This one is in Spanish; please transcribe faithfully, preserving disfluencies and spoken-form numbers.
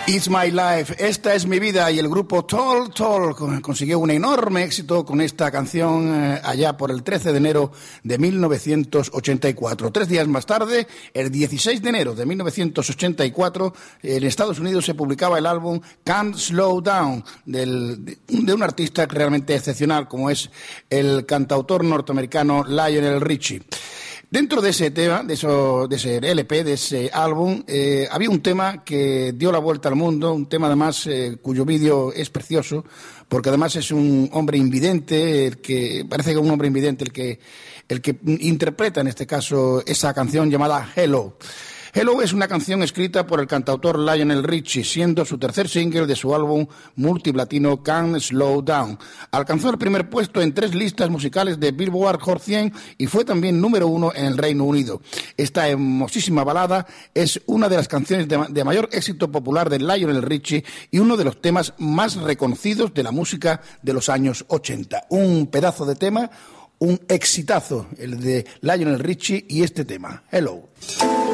It's My Life, esta es mi vida, y el grupo Tall Tall consiguió un enorme éxito con esta canción eh, allá por el trece de enero de mil novecientos ochenta y cuatro. Tres días más tarde, el dieciséis de enero de mil novecientos ochenta y cuatro, en Estados Unidos se publicaba el álbum Can't Slow Down del, de, de un artista realmente excepcional como es el cantautor norteamericano Lionel Richie. Dentro de ese tema, de, eso, de ese L P, de ese álbum, eh, había un tema que dio la vuelta al mundo, un tema además eh, cuyo vídeo es precioso, porque además es un hombre invidente, el que parece que es un hombre invidente el que, el que interpreta en este caso esa canción llamada Hello. Hello es una canción escrita por el cantautor Lionel Richie, siendo su tercer single de su álbum multiplatino Can't Slow Down. Alcanzó el primer puesto en tres listas musicales de Billboard Hot cien y fue también número uno en el Reino Unido. Esta hermosísima balada es una de las canciones de, de mayor éxito popular de Lionel Richie y uno de los temas más reconocidos de la música de los años ochenta. Un pedazo de tema, un exitazo, el de Lionel Richie y este tema, Hello.